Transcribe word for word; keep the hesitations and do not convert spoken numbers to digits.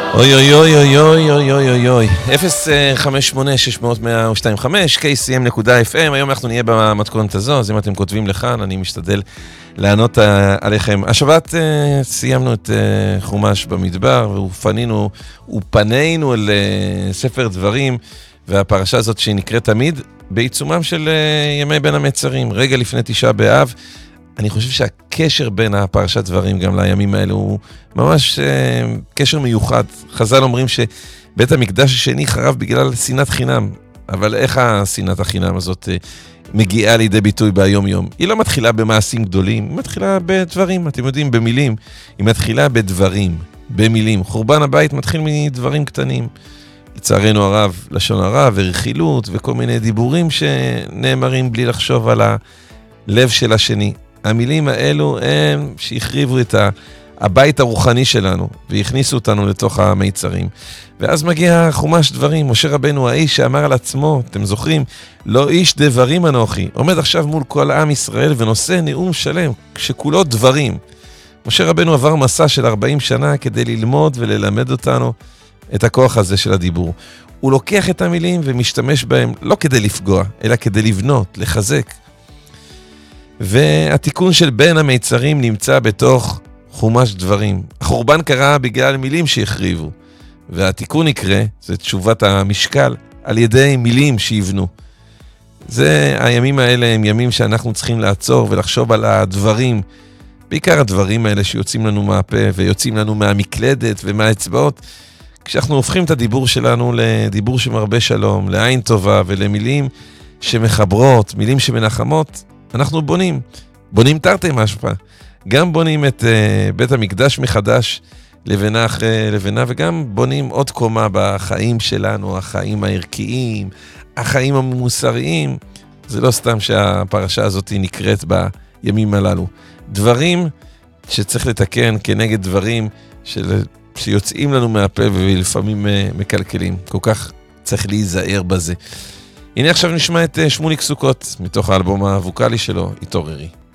אוי אוי אוי אוי אוי אוי אוי אוי אוי אפס חמש שמונה שש אפס אפס אפס שתיים חמש קיי סי אם נקודה אף אם. היום אנחנו נהיה במתכונת הזו, אז אם אתם כותבים לכאן אני משתדל לענות עליכם. השבת סיימנו את חומש במדבר ופנינו ופנינו אל ספר דברים, והפרשה הזאת שהיא נקראת תמיד בעיצומם של ימי בין המצרים, רגע לפני תשעה באב. אני חושב שהקשר בין הפרשת דברים גם לימים האלו הוא ממש אה, קשר מיוחד. חז"ל אומרים שבית המקדש השני חרב בגלל שנאת חינם, אבל איך השנאת החינם הזאת אה, מגיעה לידי ביטוי ביום יום? היא לא מתחילה במעשים גדולים, היא מתחילה בדברים, אתם יודעים, במילים. היא מתחילה בדברים, במילים. חורבן הבית מתחיל מדברים קטנים. לצערנו הרב, לשון הרע ורכילות וכל מיני דיבורים שנאמרים בלי לחשוב על הלב של השני. המילים האלו הם שהחריבו את הבית הרוחני שלנו והכניסו אותנו לתוך המיצרים. ואז מגיע חומש דברים. משה רבנו, האיש שאמר על עצמו, אתם זוכרים, לא איש דברים אנוכי, עומד עכשיו מול כל עם ישראל ונושא נאום שלם שכולו דברים. משה רבנו עבר מסע של ארבעים שנה כדי ללמוד וללמד אותנו את הכוח הזה של הדיבור. הוא לוקח את המילים ומשתמש בהם לא כדי לפגוע, אלא כדי לבנות, לחזק. והתיקון של בין המיצרים נמצא בתוך חומש דברים. החורבן קרה בגלל מילים שהחריבו, והתיקון יקרה, זה תשובת המשקל, על ידי מילים שיבנו. זה, הימים האלה הם ימים שאנחנו צריכים לעצור ולחשוב על הדברים, בעיקר הדברים האלה שיוצאים לנו מהפה ויוצאים לנו מהמקלדת ומהאצבעות, כשאנחנו הופכים את הדיבור שלנו לדיבור שמרבה שלום, לעין טובה ולמילים שמחברות, מילים שמנחמות, אנחנו בונים, בונים תרתי משמע, גם בונים את uh, בית המקדש מחדש לבנה אחרי לבנה, וגם בונים עוד קומה בחיים שלנו, החיים הערכיים, החיים המוסריים. זה לא סתם שהפרשה הזאת נקראת בימים הללו. דברים שצריך לתקן כנגד דברים של, שיוצאים לנו מהפה ולפעמים uh, מקלקלים. כל כך צריך להיזהר בזה. הנה עכשיו נשמע את שמוליק סוכות מתוך האלבום הווקלי שלו, התעוררי.